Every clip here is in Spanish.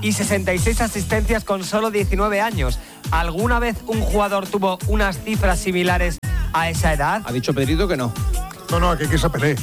y 66 asistencias con solo 19 años. ¿Alguna vez un jugador tuvo unas cifras similares a esa edad? Ha dicho Pedrito que no. No, que se Pelé.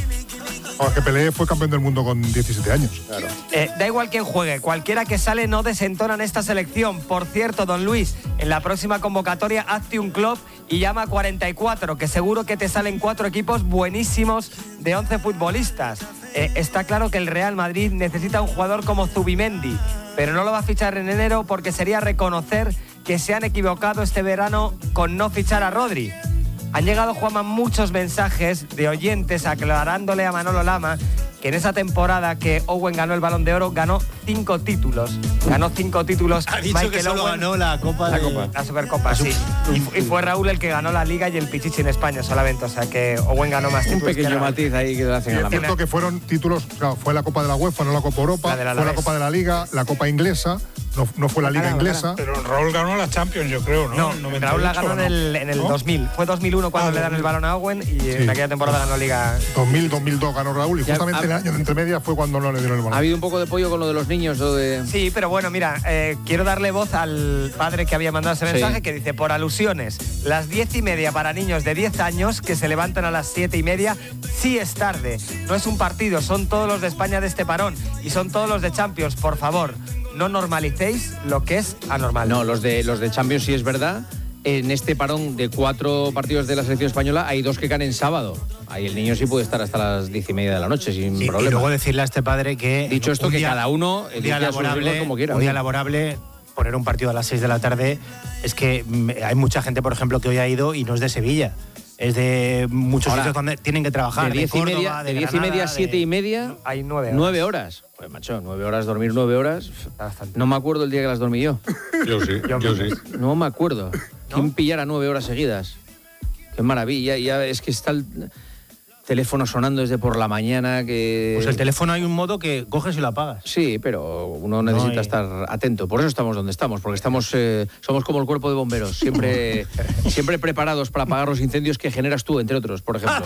Que Pelé fue campeón del mundo con 17 años. Claro. Da igual quién juegue, cualquiera que sale no desentona en esta selección. Por cierto, don Luis, en la próxima convocatoria hazte un club y llama a 44, que seguro que te salen 4 equipos buenísimos de 11 futbolistas. Está claro que el Real Madrid necesita un jugador como Zubimendi, pero no lo va a fichar en enero porque sería reconocer que se han equivocado este verano con no fichar a Rodri. Han llegado, Juanma, muchos mensajes de oyentes aclarándole a Manolo Lama que en esa temporada que Owen ganó el Balón de Oro, ganó 5 títulos. Ganó 5 títulos. Ha dicho Michael que solo Owen, ganó la Copa. La Supercopa, sí. Y fue Raúl el que ganó la Liga y el Pichichi en España solamente. O sea que Owen ganó más títulos. Un pequeño matiz ahí que le hacen a la Es cierto que fueron títulos, claro, fue la Copa de la UEFA, no la Copa Europa, fue la Copa de la Liga, la Copa inglesa, no fue la Liga inglesa. Pero Raúl ganó la Champions, yo creo, ¿no? No, Raúl la ganó en el 2000. Fue 2001 cuando le dan el balón a Owen y en aquella temporada ganó Liga. 2000-2002 ganó Raúl y justamente el año de entremedia fue cuando no le dieron el balón. Ha habido un poco de pollo con lo de los niños. Sí, pero bueno, mira, quiero darle voz al padre que había mandado ese mensaje, que dice, por alusiones, las 10:30 para niños de 10 años que se levantan a las 7:30, sí es tarde. No es un partido, son todos los de España de este parón y son todos los de Champions, por favor. No normalicéis lo que es anormal. No, los de Champions sí es verdad. En este parón de 4 partidos de la selección española hay 2 que caen en sábado. Ahí el niño sí puede estar hasta las 10:30 de la noche sin problema. Y luego decirle a este padre que... Dicho esto, que cada uno un día laborable, como quiera. Un día laborable, poner un partido a las 6 de la tarde, es que hay mucha gente, por ejemplo, que hoy ha ido y no es de Sevilla. Es de muchos sitios donde tienen que trabajar. De 10:30 a 7:30 hay 9 horas. 9 horas. Pues macho, 9 horas, dormir 9 horas. No me acuerdo el día que las dormí yo. Yo sí. No me acuerdo. ¿Quién pillara 9 horas seguidas? Qué maravilla. Ya es que está el teléfono sonando desde por la mañana. Pues el teléfono hay un modo que coges y lo apagas. Sí, pero uno necesita estar atento. Por eso estamos donde estamos, porque somos como el cuerpo de bomberos, siempre preparados para apagar los incendios que generas tú, entre otros, por ejemplo.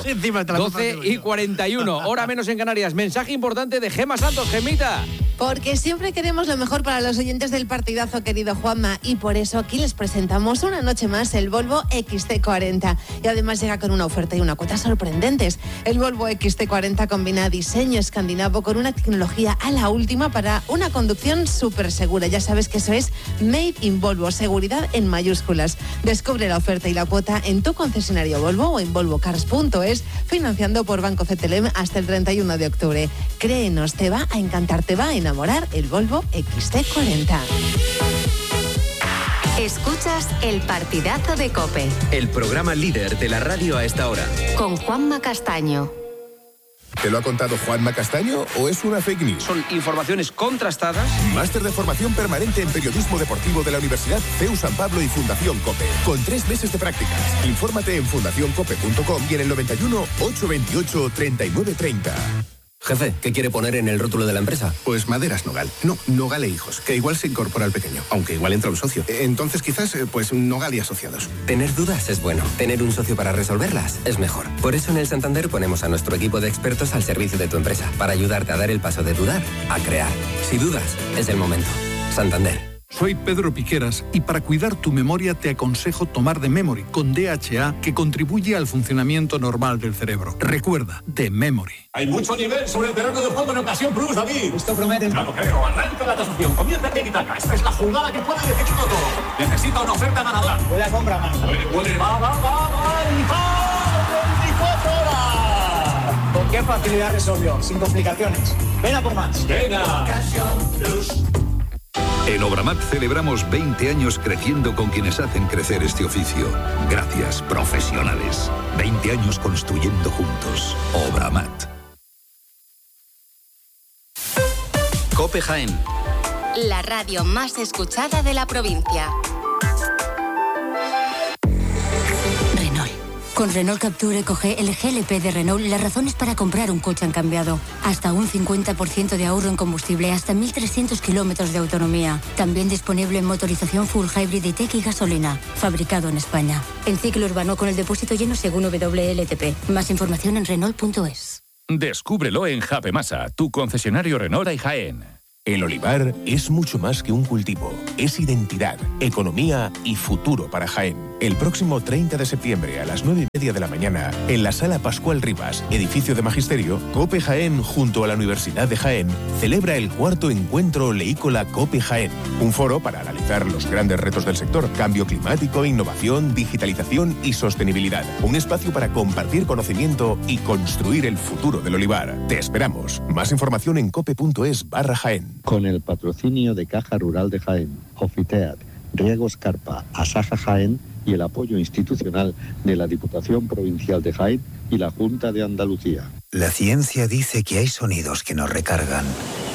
12:41, hora menos en Canarias. Mensaje importante de Gema Santos. Gemita. Porque siempre queremos lo mejor para los oyentes del partidazo, querido Juanma, y por eso aquí les presentamos una noche más el Volvo XC40. Y además llega con una oferta y una cuota sorprendentes. El Volvo XC40 combina diseño escandinavo con una tecnología a la última para una conducción súper segura. Ya sabes que eso es Made in Volvo, seguridad en mayúsculas. Descubre la oferta y la cuota en tu concesionario Volvo o en volvocars.es, financiando por Banco CTLM hasta el 31 de octubre. Créenos, te va a encantar, te va a enamorar el Volvo XC40. Escuchas el partidazo de COPE. El programa líder de la radio a esta hora. Con Juanma Castaño. ¿Te lo ha contado Juanma Castaño o es una fake news? Son informaciones contrastadas. Máster de formación permanente en periodismo deportivo de la Universidad CEU San Pablo y Fundación COPE. Con 3 meses de prácticas. Infórmate en fundacioncope.com y en el 91 828 3930. Jefe, ¿qué quiere poner en el rótulo de la empresa? Pues Maderas Nogal. No, Nogal e Hijos, que igual se incorpora al pequeño, aunque igual entra un socio. Entonces quizás, pues Nogal y Asociados. Tener dudas es bueno. Tener un socio para resolverlas es mejor. Por eso en el Santander ponemos a nuestro equipo de expertos al servicio de tu empresa, para ayudarte a dar el paso de dudar a crear. Si dudas, es el momento. Santander. Soy Pedro Piqueras y para cuidar tu memoria te aconsejo tomar The Memory con DHA, que contribuye al funcionamiento normal del cerebro. Recuerda, The Memory. Hay mucho nivel sobre el terreno de juego en Ocasión Plus, David. Esto promete. Claro, creo. Arranca la tasación. Comienza el tiki-taka. Esta es la jugada que puede decidir todo. Necesita una oferta ganadora. Puede comprar más. Puede. Va. 24 horas. ¿Con qué facilidad resolvió? Sin complicaciones. Ven a por más. Venga. Ocasión Plus. En Obramat celebramos 20 años creciendo con quienes hacen crecer este oficio. Gracias, profesionales. 20 años construyendo juntos. Obramat. COPE Jaén. La radio más escuchada de la provincia. Con Renault Captur EcoG, el GLP de Renault, las razones para comprar un coche han cambiado. Hasta un 50% de ahorro en combustible, hasta 1.300 kilómetros de autonomía. También disponible en motorización full hybrid y tech y gasolina. Fabricado en España. En ciclo urbano con el depósito lleno según WLTP. Más información en Renault.es. Descúbrelo en Japemasa, tu concesionario Renault y Jaén. El olivar es mucho más que un cultivo. Es identidad, economía y futuro para Jaén. El próximo 30 de septiembre a las 9:30 de la mañana, en la Sala Pascual Rivas, edificio de Magisterio, COPE Jaén, junto a la Universidad de Jaén, celebra el 4º encuentro oleícola COPE Jaén. Un foro para analizar los grandes retos del sector: cambio climático, innovación, digitalización y sostenibilidad. Un espacio para compartir conocimiento y construir el futuro del olivar. Te esperamos. Más información en cope.es/Jaén. Con el patrocinio de Caja Rural de Jaén, Ofiteat, Riegos Carpa, Asaja Jaén y el apoyo institucional de la Diputación Provincial de Jaén y la Junta de Andalucía. La ciencia dice que hay sonidos que nos recargan.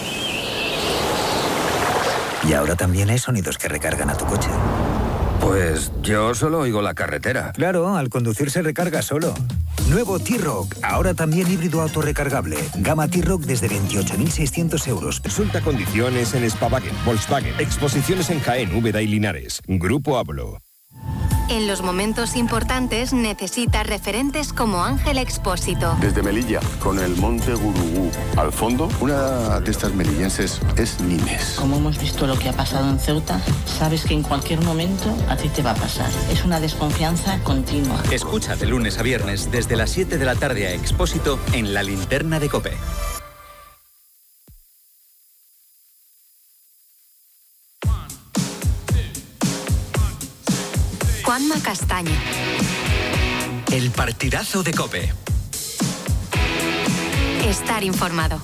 Y ahora también hay sonidos que recargan a tu coche. Pues yo solo oigo la carretera. Claro, al conducir se recarga solo. Nuevo T-Roc, ahora también híbrido autorrecargable. Gama T-Roc desde 28.600 euros. Consulta condiciones en Spavagen, Volkswagen. Exposiciones en Jaén, Úbeda y Linares. Grupo Ablo. En los momentos importantes necesitas referentes como Ángel Expósito. Desde Melilla, con el monte Gurugú. Al fondo, una de estas melillenses es Nimes. Como hemos visto lo que ha pasado en Ceuta, sabes que en cualquier momento a ti te va a pasar. Es una desconfianza continua. Escucha de lunes a viernes desde las 7 de la tarde a Expósito en La Linterna de COPE. Juanma Castaño. El partidazo de COPE. Estar informado.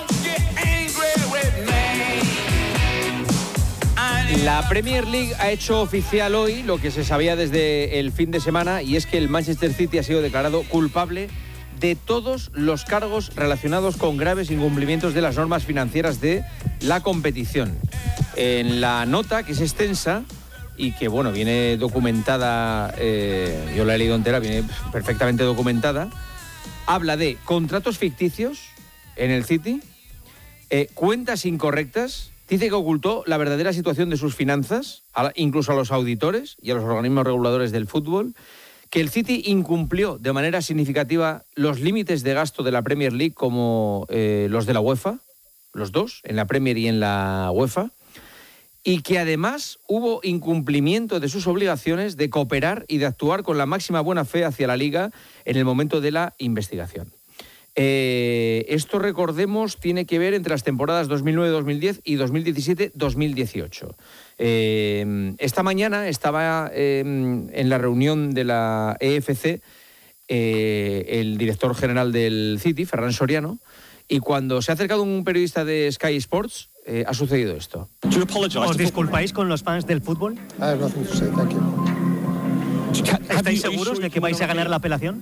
La Premier League ha hecho oficial hoy lo que se sabía desde el fin de semana, y es que el Manchester City ha sido declarado culpable de todos los cargos relacionados con graves incumplimientos de las normas financieras de la competición. En la nota, que es extensa y que, bueno, viene documentada, yo la he leído entera, viene perfectamente documentada, habla de contratos ficticios en el City, cuentas incorrectas, dice que ocultó la verdadera situación de sus finanzas, incluso a los auditores y a los organismos reguladores del fútbol, que el City incumplió de manera significativa los límites de gasto de la Premier League como los de la UEFA, los dos, en la Premier y en la UEFA, y que además hubo incumplimiento de sus obligaciones de cooperar y de actuar con la máxima buena fe hacia la Liga en el momento de la investigación. Esto, recordemos, tiene que ver entre las temporadas 2009-2010 y 2017-2018. Esta mañana estaba en la reunión de la EFC el director general del City, Ferran Soriano, y cuando se ha acercado un periodista de Sky Sports, ha sucedido esto. ¿Os disculpáis con los fans del fútbol? ¿Estáis seguros de que vais a ganar la apelación?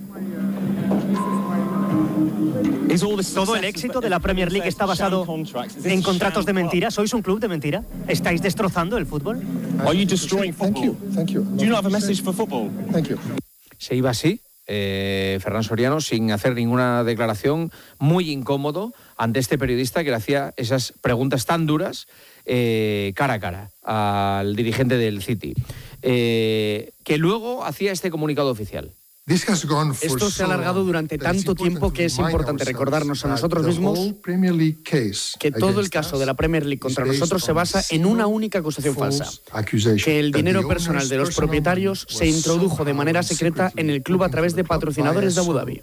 ¿Todo el éxito de la Premier League está basado en contratos de mentira? ¿Sois un club de mentira? ¿Estáis destrozando el fútbol? Se iba así, Ferran Soriano, sin hacer ninguna declaración, muy incómodo ante este periodista que le hacía esas preguntas tan duras cara a cara al dirigente del City, que luego hacía este comunicado oficial. Esto se ha alargado durante tanto tiempo que es importante recordarnos a nosotros mismos que todo el caso de la Premier League contra nosotros se basa en una única acusación falsa: que el dinero personal de los propietarios se introdujo de manera secreta en el club a través de patrocinadores de Abu Dhabi.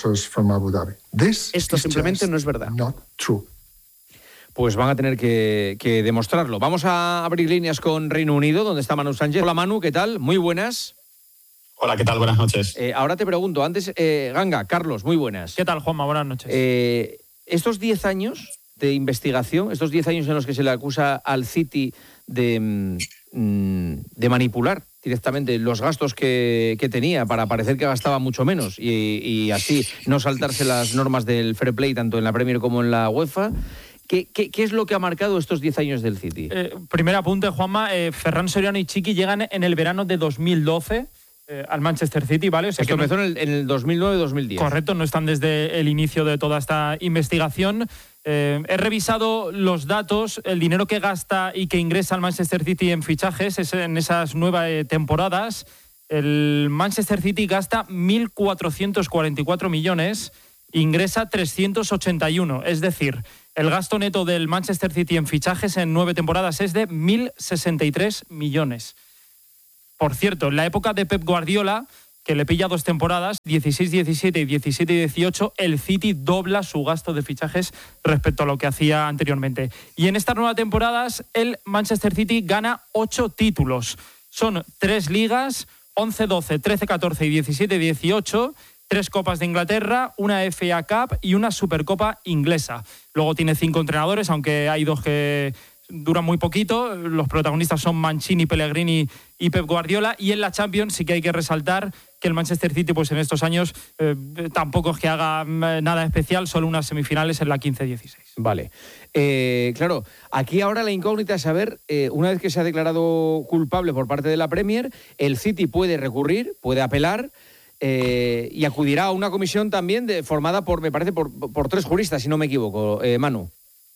Esto simplemente no es verdad. Pues van a tener que demostrarlo. Vamos a abrir líneas con Reino Unido, donde está Manu Sánchez. Hola Manu, ¿qué tal? Muy buenas. Hola, ¿qué tal? Buenas noches. Ahora te pregunto, antes, Ganga, Carlos, muy buenas. ¿Qué tal, Juanma? Buenas noches. Estos 10 años de investigación, estos 10 años en los que se le acusa al City de manipular directamente los gastos que tenía para parecer que gastaba mucho menos y así no saltarse las normas del fair play tanto en la Premier como en la UEFA, ¿qué es lo que ha marcado estos 10 años del City? Primer apunte, Juanma. Ferran Soriano y Chiqui llegan en el verano de 2012... al Manchester City, ¿vale? O sea, esto empezó en el 2009-2010. Correcto, no están desde el inicio de toda esta investigación. He revisado los datos, el dinero que gasta y que ingresa al Manchester City en fichajes en esas 9 temporadas. El Manchester City gasta 1.444 millones ingresa 381. Es decir, el gasto neto del Manchester City en fichajes en 9 temporadas es de 1.063 millones. Por cierto, en la época de Pep Guardiola, que le pilla 2 temporadas, 16-17 y 17-18, el City dobla su gasto de fichajes respecto a lo que hacía anteriormente. Y en estas nuevas temporadas, el Manchester City gana 8 títulos. Son 3 ligas, 11-12, 13-14 y 17-18, 3 Copas de Inglaterra, una FA Cup y una Supercopa inglesa. Luego tiene 5 entrenadores, aunque hay 2 que duran muy poquito. Los protagonistas son Mancini, Pellegrini y Pep Guardiola. Y en la Champions sí que hay que resaltar que el Manchester City pues en estos años tampoco es que haga nada especial, solo unas semifinales en la 15-16. Vale. Claro, aquí ahora la incógnita es saber, una vez que se ha declarado culpable por parte de la Premier, el City puede recurrir, puede apelar, y acudirá a una comisión también formada por, me parece, por 3 juristas, si no me equivoco. Manu.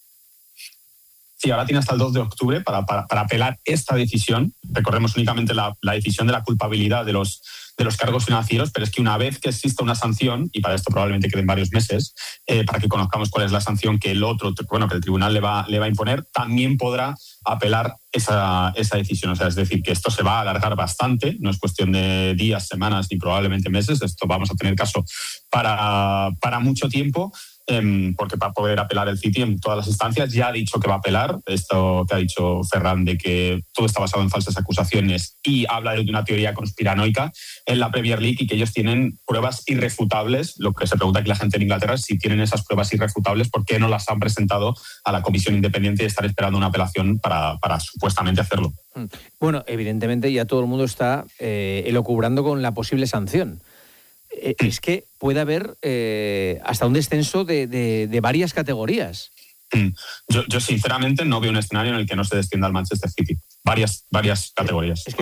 Sí, ahora tiene hasta el 2 de octubre para apelar esta decisión. Recordemos únicamente la decisión de la culpabilidad de los cargos financieros, pero es que una vez que exista una sanción, y para esto probablemente queden varios meses, para que conozcamos cuál es la sanción que el tribunal le va a imponer, también podrá apelar esa decisión. O sea, es decir, que esto se va a alargar bastante, no es cuestión de días, semanas ni probablemente meses. Esto vamos a tener caso para mucho tiempo. Porque para poder apelar el City en todas las instancias ya ha dicho que va a apelar. Esto que ha dicho Ferran de que todo está basado en falsas acusaciones y habla de una teoría conspiranoica en la Premier League y que ellos tienen pruebas irrefutables. Lo que se pregunta aquí la gente en Inglaterra es si tienen esas pruebas irrefutables, ¿por qué no las han presentado a la comisión independiente y están esperando una apelación para supuestamente hacerlo? Bueno, evidentemente ya todo el mundo está elucubrando con la posible sanción. Es que puede haber hasta un descenso de varias categorías. Yo sinceramente no veo un escenario en el que no se descienda al Manchester City. Varias categorías. Es que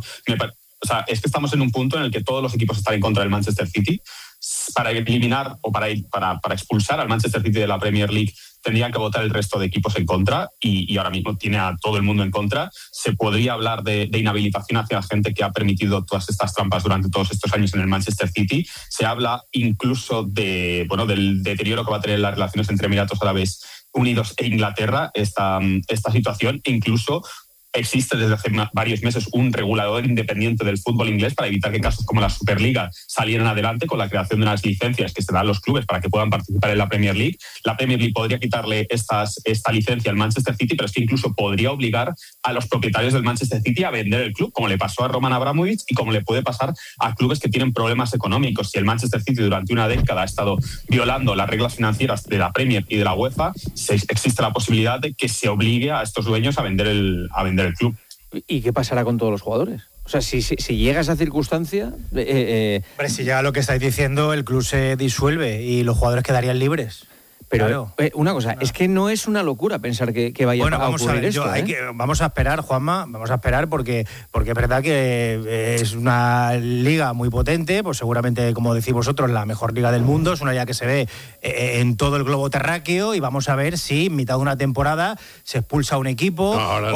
es que estamos en un punto en el que todos los equipos están en contra del Manchester City. Para eliminar o para expulsar al Manchester City de la Premier League tendrían que votar el resto de equipos en contra y ahora mismo tiene a todo el mundo en contra. Se podría hablar de inhabilitación hacia la gente que ha permitido todas estas trampas durante todos estos años en el Manchester City. Se habla incluso del deterioro que va a tener las relaciones entre Emiratos Árabes Unidos e Inglaterra esta situación. Incluso existe desde hace varios meses un regulador independiente del fútbol inglés para evitar que casos como la Superliga salieran adelante con la creación de unas licencias que se dan a los clubes para que puedan participar en la Premier League. La Premier League podría quitarle esta licencia al Manchester City, pero es que incluso podría obligar a los propietarios del Manchester City a vender el club, como le pasó a Roman Abramovich y como le puede pasar a clubes que tienen problemas económicos. Si el Manchester City durante una década ha estado violando las reglas financieras de la Premier y de la UEFA, existe la posibilidad de que se obligue a estos dueños a vender el club. ¿Y qué pasará con todos los jugadores? O sea, si llega a esa circunstancia... Hombre, si ya lo que estáis diciendo, el club se disuelve y los jugadores quedarían libres. Pero claro. Una cosa, es que no es una locura pensar que vaya a ocurrir esto. Vamos a esperar, Juanma, vamos a esperar porque es verdad que es una liga muy potente, pues seguramente, como decís vosotros, la mejor liga del mundo, es una liga que se ve en todo el globo terráqueo y vamos a ver si en mitad de una temporada se expulsa a un equipo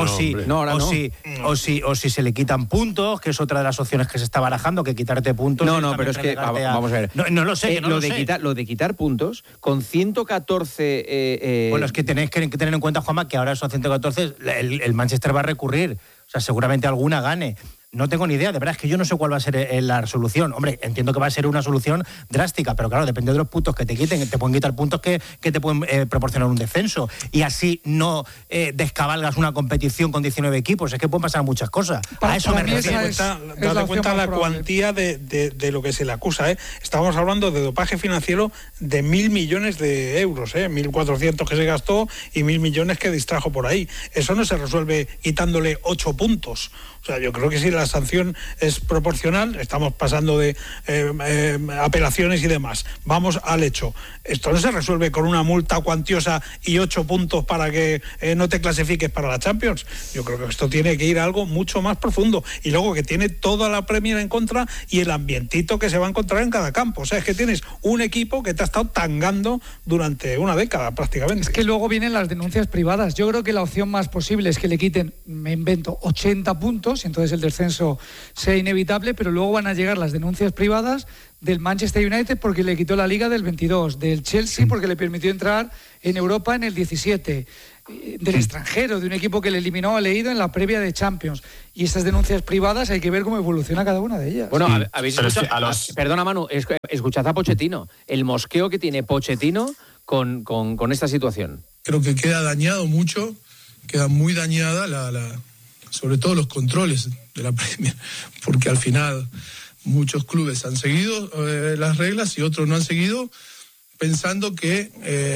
o si se le quitan puntos, que es otra de las opciones que se está barajando, que quitarte puntos. No, pero es que vamos a ver. No lo sé. Lo de quitar puntos con 114... Bueno, es que tenéis que tener en cuenta, Juanma, que ahora son 114, el Manchester va a recurrir, o sea, seguramente alguna gane. No tengo ni idea, de verdad, es que yo no sé cuál va a ser la solución. Hombre, entiendo que va a ser una solución drástica, pero claro, depende de los puntos que te quiten. Te pueden quitar puntos que te pueden proporcionar un descenso. Y así no descabalgas una competición con 19 equipos. Es que pueden pasar muchas cosas. A eso me refiero. Date cuenta la cuantía de lo que se le acusa. Estamos hablando de dopaje financiero de 1.000 millones de euros. 1.400 que se gastó y 1.000 millones que distrajo por ahí. Eso no se resuelve quitándole 8 puntos. O sea, yo creo que si la sanción es proporcional, estamos pasando de apelaciones y demás. Vamos al hecho. Esto no se resuelve con una multa cuantiosa y 8 puntos para que no te clasifiques para la Champions. Yo creo que esto tiene que ir a algo mucho más profundo. Y luego que tiene toda la Premier en contra y el ambientito que se va a encontrar en cada campo. O sea, es que tienes un equipo que te ha estado tangando durante una década prácticamente. Es que luego vienen las denuncias privadas. Yo creo que la opción más posible es que le quiten, me invento, 80 puntos y entonces el descenso descenso sea inevitable, pero luego van a llegar las denuncias privadas del Manchester United porque le quitó la Liga del 22, del Chelsea porque le permitió entrar en Europa en el 17, del extranjero, de un equipo que le eliminó a Leído en la previa de Champions. Y estas denuncias privadas hay que ver cómo evoluciona cada una de ellas. Bueno, habéis escuchado, perdona Manu, escuchad a Pochettino, el mosqueo que tiene Pochettino con esta situación. Creo que queda dañado mucho, queda muy dañada sobre todo los controles de la Premier, porque al final muchos clubes han seguido las reglas y otros no han seguido, pensando que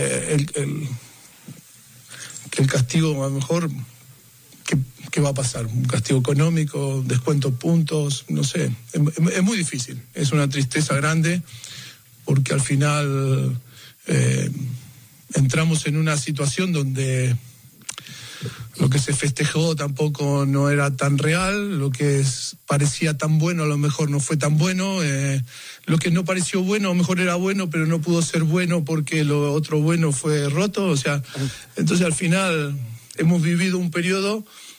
el castigo a lo mejor, ¿qué va a pasar? ¿Un castigo económico, descuento puntos? No sé, es muy difícil, es una tristeza grande, porque al final entramos en una situación donde lo que se festejó tampoco no era tan real, lo que parecía tan bueno a lo mejor no fue tan bueno, lo que no pareció bueno a lo mejor era bueno, pero no pudo ser bueno porque lo otro bueno fue roto, o sea, entonces al final hemos vivido un periodo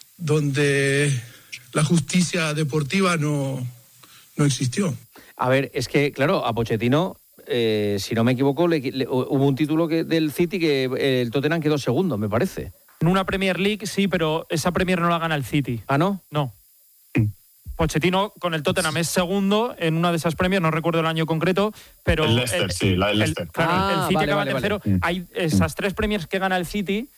donde la justicia deportiva no existió. A ver, es que claro, a Pochettino, si no me equivoco, hubo un título del City que el Tottenham quedó segundo, me parece. En una Premier League sí, pero esa Premier no la gana el City. ¿Ah, no? No. Pochettino con el Tottenham es segundo en una de esas Premier, no recuerdo el año concreto, pero... El Leicester, sí, la del Leicester. Claro, el City acaba tercero. Hay esas 3 Premiers que gana el City,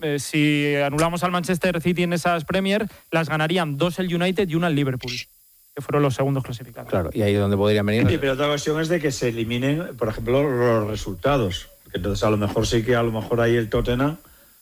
si anulamos al Manchester City en esas Premier, las ganarían 2 el United y 1 el Liverpool, que fueron los segundos clasificados. Claro, y ahí es donde podrían venir. Sí, pero otra cuestión es de que se eliminen, por ejemplo, los resultados. Entonces, a lo mejor sí que ahí el Tottenham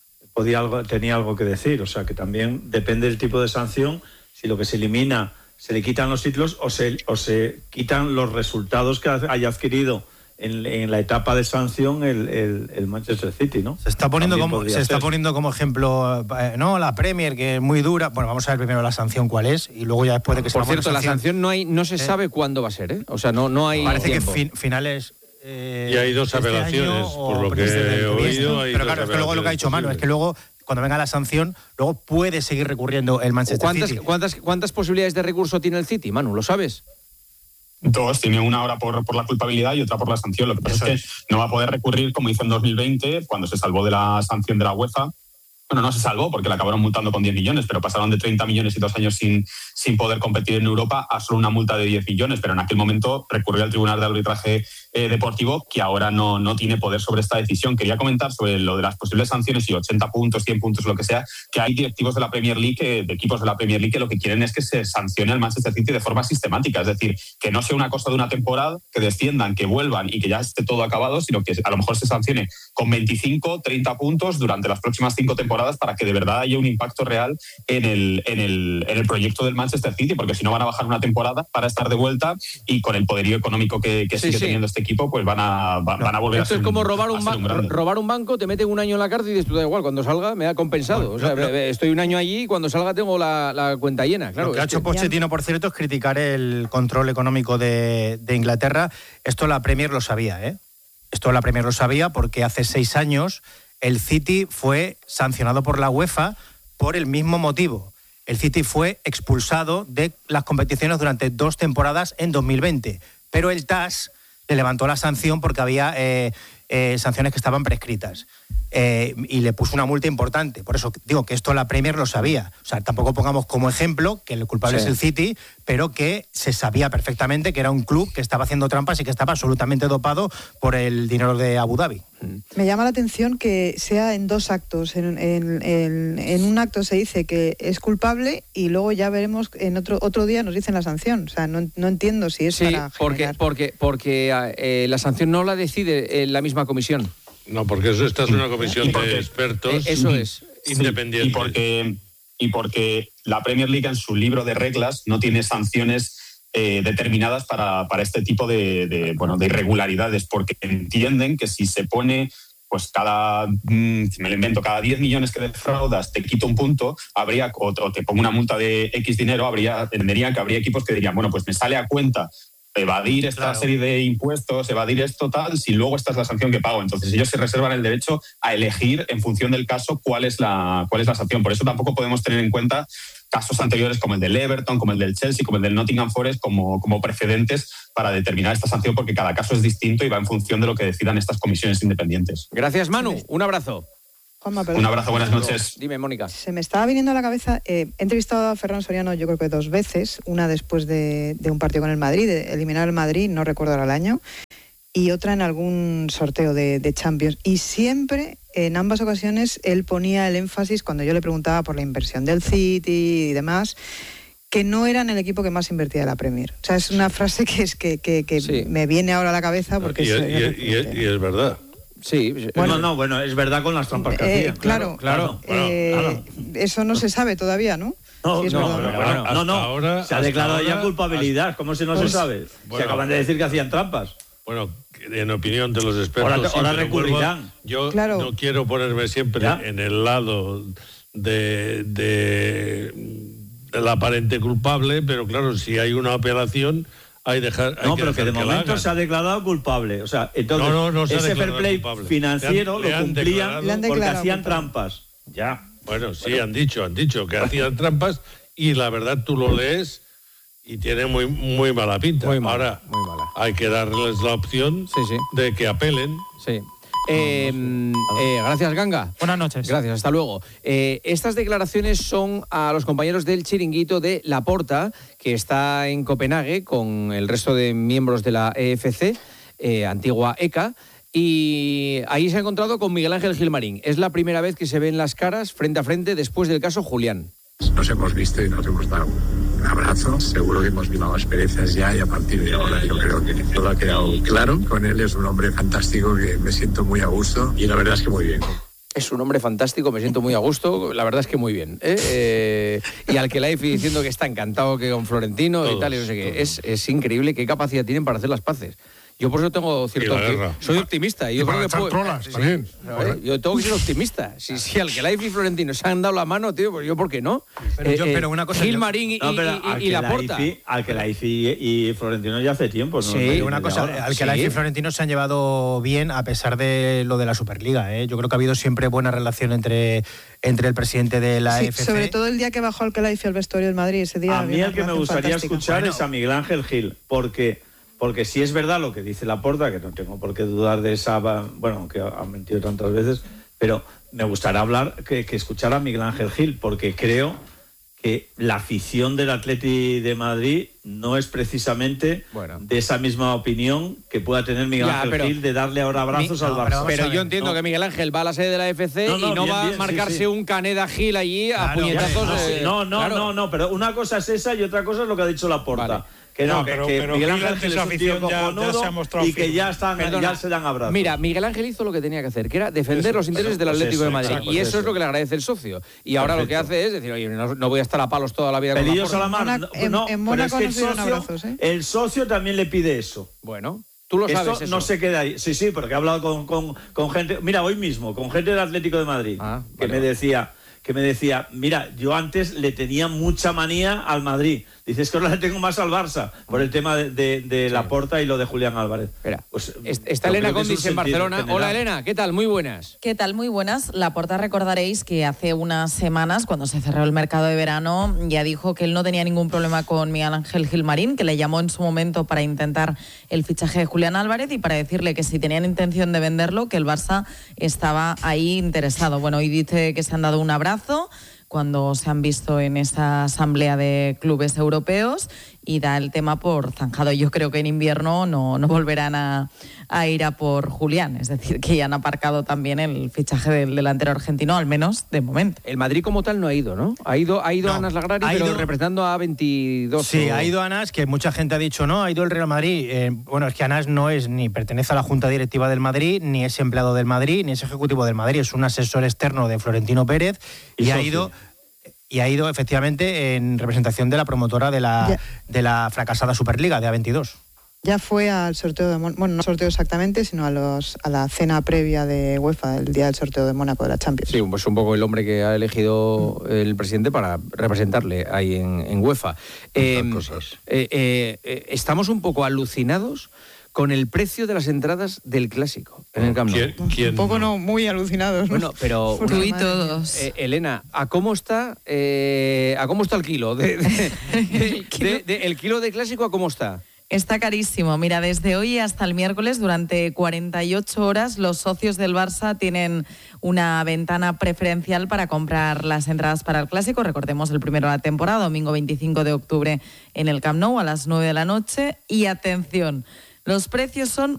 tenía algo que decir. O sea, que también depende del tipo de sanción, si lo que se elimina se le quitan los títulos o se quitan los resultados que haya adquirido en la etapa de sanción el Manchester City, ¿no? Se está poniendo como ejemplo, ¿no? La Premier, que es muy dura. Bueno, vamos a ver primero la sanción cuál es y luego ya después de que se Por cierto, la sanción no se sabe cuándo va a ser, ¿eh? O sea, no hay Parece tiempo. Que finales... y hay 2 apelaciones, por lo que he oído. Pero claro, es que luego lo que ha dicho Manu, es que luego, cuando venga la sanción, luego puede seguir recurriendo el Manchester City. ¿Cuántas posibilidades de recurso tiene el City, Manu? ¿Lo sabes? 2, tiene una ahora por la culpabilidad y otra por la sanción. Lo que pasa es que no va a poder recurrir, como hizo en 2020, cuando se salvó de la sanción de la UEFA. Bueno, no se salvó porque la acabaron multando con 10 millones, pero pasaron de 30 millones y 2 años sin poder competir en Europa a solo una multa de 10 millones. Pero en aquel momento recurrió al Tribunal de Arbitraje Deportivo, que ahora no tiene poder sobre esta decisión. Quería comentar sobre lo de las posibles sanciones y 80 puntos, 100 puntos, lo que sea, que hay directivos de la Premier League, de equipos de la Premier League, que lo que quieren es que se sancione al Manchester City de forma sistemática. Es decir, que no sea una cosa de una temporada, que desciendan, que vuelvan y que ya esté todo acabado, sino que a lo mejor se sancione con 25, 30 puntos durante las próximas 5 temporadas para que de verdad haya un impacto real en el proyecto del Manchester City, porque si no van a bajar una temporada para estar de vuelta y con el poderío económico que sigue teniendo este equipo, pues van a volver a ser. Esto es como robar un banco, te meten un año en la cárcel y dices, tú da igual, cuando salga me ha compensado. O sea, estoy un año allí y cuando salga tengo la cuenta llena. Claro, lo que ha hecho Pochettino, por cierto, es criticar el control económico de Inglaterra. Esto la Premier lo sabía, ¿eh? Esto la Premier lo sabía porque hace 6 años el City fue sancionado por la UEFA por el mismo motivo. El City fue expulsado de las competiciones durante 2 temporadas en 2020, pero el TAS le levantó la sanción porque había sanciones que estaban prescritas y le puso una multa importante. Por eso digo que esto la Premier lo sabía. O sea, tampoco pongamos como ejemplo que el culpable es el City, pero que se sabía perfectamente que era un club que estaba haciendo trampas y que estaba absolutamente dopado por el dinero de Abu Dhabi. Me llama la atención que sea en 2 actos. En un acto se dice que es culpable y luego ya veremos, en otro día nos dicen la sanción. O sea, no entiendo si es para generar... porque la sanción no la decide la misma comisión. No, porque esta es una comisión de expertos. Eso es. Independiente. Y porque la Premier League en su libro de reglas no tiene sanciones determinadas para este tipo de irregularidades, porque entienden que si se pone pues si me lo invento, cada 10 millones que defraudas te quito un punto, o te pongo una multa de X dinero, entenderían que habría equipos que dirían, bueno, pues me sale a cuenta evadir esta serie de impuestos, evadir esto tal, si luego esta es la sanción que pago. Entonces ellos se reservan el derecho a elegir en función del caso cuál es la sanción. Por eso tampoco podemos tener en cuenta casos anteriores como el del Everton, como el del Chelsea, como el del Nottingham Forest, como precedentes para determinar esta sanción, porque cada caso es distinto y va en función de lo que decidan estas comisiones independientes. Gracias, Manu. Un abrazo. Juanma, un abrazo, buenas noches. Dime, Mónica. Se me estaba viniendo a la cabeza, he entrevistado a Ferran Soriano yo creo que 2 veces, una después de un partido con el Madrid, de eliminar al Madrid, no recuerdo ahora el año, y otra en algún sorteo de Champions. Y siempre, en ambas ocasiones, él ponía el énfasis, cuando yo le preguntaba por la inversión del City y demás, que no eran el equipo que más invertía de la Premier. O sea, es una frase que sí. Me viene ahora a la cabeza porque... Y es verdad. Sí, bueno, es verdad con las trampas que hacía. Claro. Eso no se sabe todavía, ¿no? No. Ahora, se ha declarado ya culpabilidad. ¿Cómo si no se sabe? Se acaban de decir que hacían trampas. Bueno, en opinión de los expertos... Ahora recurrirán. Yo no quiero ponerme siempre en el lado del aparente culpable, pero claro, si hay una apelación... pero que de momento se ha declarado culpable. O sea, entonces ese fair play financiero lo cumplían porque hacían trampas. Ya. Bueno, sí, han dicho que hacían trampas y la verdad tú lo lees y tiene muy, muy mala pinta. Ahora hay que darles la opción de que apelen. Sí. Gracias, Ganga. Buenas noches. Gracias, hasta luego. Estas declaraciones son a los compañeros del chiringuito de Laporta, que está en Copenhague con el resto de miembros de la EFC, antigua ECA, y ahí se ha encontrado con Miguel Ángel Gilmarín. Es la primera vez que se ven las caras frente a frente después del caso Julián. Nos hemos visto y nos hemos dado un abrazo. Seguro que hemos vivido experiencias ya y a partir de ahora yo creo que todo ha quedado claro. Con él es un hombre fantástico que me siento muy a gusto y la verdad es que muy bien. Es un hombre fantástico, me siento muy a gusto, la verdad es que muy bien. Y al que Laifi diciendo que está encantado que con Florentino y tal, y no sé qué. Es increíble qué capacidad tienen para hacer las paces. Yo por eso tengo cierto... Soy optimista. Y yo creo que yo tengo que ser optimista. Si al que Laifi y Florentino se han dado la mano, tío, pues yo ¿por qué no? Pero una cosa... Gilmarín y Laporta. Al que Laifi y Florentino ya hace tiempo, ¿no? Sí, una cosa, al que Laifi y Florentino se han llevado bien a pesar de lo de la Superliga, ¿eh? Yo creo que ha habido siempre buena relación entre el presidente de la EFC. Sobre todo el día que bajó el Laifi al vestuario del Madrid, ese día... A mí el que me gustaría escuchar es a Miguel Ángel Gil, porque si es verdad lo que dice Laporta, que no tengo por qué dudar de esa, bueno, aunque ha mentido tantas veces, pero me gustaría que escuchar a Miguel Ángel Gil, porque creo que la afición del Atleti de Madrid no es precisamente de esa misma opinión que pueda tener Miguel Ángel Gil de darle ahora abrazos al Barça. Pero yo entiendo que Miguel Ángel va a la sede de la FC y no va a marcarse un Caneda Gil allí a puñetazos. No, pero una cosa es esa y otra cosa es lo que ha dicho Laporta. Pero Miguel Ángel es un tío cojonudo y que ya se dan abrazos. Mira, Miguel Ángel hizo lo que tenía que hacer, que era defender los intereses del Atlético de Madrid. Y eso es lo que le agradece el socio. Y ahora lo que hace es decir, oye, no voy a estar a palos toda la vida con Laporta. En Mónaco no se dieron abrazos, ¿eh? El socio también le pide eso. Bueno, tú lo sabes. Eso no se queda ahí. Sí, porque he hablado con gente, mira, hoy mismo, con gente del Atlético de Madrid, que me decía, mira, yo antes le tenía mucha manía al Madrid. Dices que ahora le tengo más al Barça por el tema de Laporta y lo de Julián Álvarez. Espera, pues, está Elena Condis en Barcelona. General. Hola, Elena, ¿qué tal? Muy buenas. ¿Qué tal? Muy buenas. Laporta, recordaréis que hace unas semanas, cuando se cerró el mercado de verano, ya dijo que él no tenía ningún problema con Miguel Ángel Gilmarín, que le llamó en su momento para intentar el fichaje de Julián Álvarez y para decirle que si tenían intención de venderlo, que el Barça estaba ahí interesado. Bueno, hoy dice que se han dado un abrazo cuando se han visto en esa asamblea de clubes europeos y da el tema por zanjado. Yo creo que en invierno no volverán a ir a por Julián, es decir, que ya han aparcado también el fichaje del delantero argentino, al menos de momento. El Madrid como tal no ha ido, ¿no? Ha ido Anas Lagrari, pero representando a 22. Sí, ha ido Anas, que mucha gente ha dicho, no, ha ido el Real Madrid. Bueno, es que Anas no es ni pertenece a la Junta Directiva del Madrid, ni es empleado del Madrid, ni es ejecutivo del Madrid, es un asesor externo de Florentino Pérez y ha ido efectivamente en representación de la promotora de la fracasada Superliga de A22. Ya fue al sorteo de Mónaco, bueno, no sorteo exactamente, sino a la cena previa de UEFA, el día del sorteo de Mónaco de la Champions. Sí, pues un poco el hombre que ha elegido el presidente para representarle ahí en UEFA. Estamos un poco alucinados con el precio de las entradas del Clásico en el Camp Nou. Un poco no, muy alucinados. Bueno, pero tú y todos. Elena, ¿a cómo está el kilo? El kilo de Clásico, ¿a cómo está? Está carísimo. Mira, desde hoy hasta el miércoles, durante 48 horas, los socios del Barça tienen una ventana preferencial para comprar las entradas para el Clásico. Recordemos el primero de la temporada, domingo 25 de octubre en el Camp Nou a las 9 de la noche. Y atención, los precios son